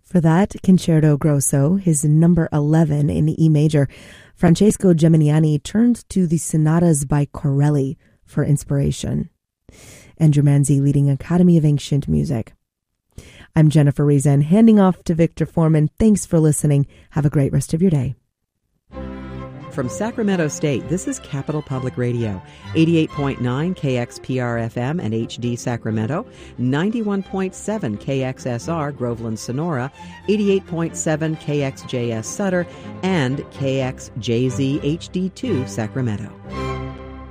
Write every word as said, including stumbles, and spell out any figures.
For that Concerto Grosso, his number eleven in E major, Francesco Geminiani turned to the sonatas by Corelli for inspiration. Andrew Manzi leading Academy of Ancient Music. I'm Jennifer Reason, handing off to Victor Foreman. Thanks for listening. Have a great rest of your day. From Sacramento State, this is Capital Public Radio, eighty-eight point nine K X P R F M and H D Sacramento, ninety-one point seven K X S R Groveland Sonora, eighty-eight point seven K X J S Sutter, and K X J Z H D two Sacramento.